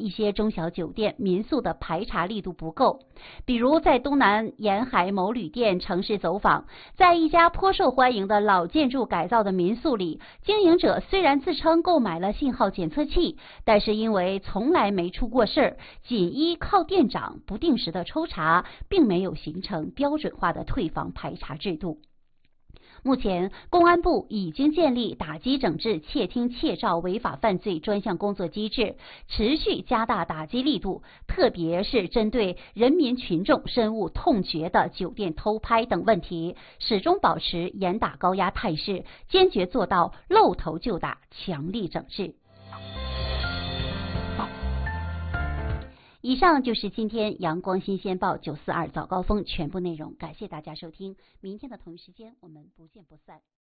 一些中小酒店、民宿的排查力度不够。比如在东南沿海某旅店城市走访，在一家颇受欢迎的老建筑改造的民宿里，经营者虽然自称购买了信号检测器，但是因为从来没出过事儿，仅依靠店长不定时的抽查，并没有形成标准化的退房排查制度。目前，公安部已经建立打击整治窃听窃照违法犯罪专项工作机制，持续加大打击力度，特别是针对人民群众深恶痛绝的酒店偷拍等问题，始终保持严打高压态势，坚决做到露头就打，强力整治。以上就是今天阳光新鲜报942早高峰全部内容，感谢大家收听，明天的同一时间我们不见不散。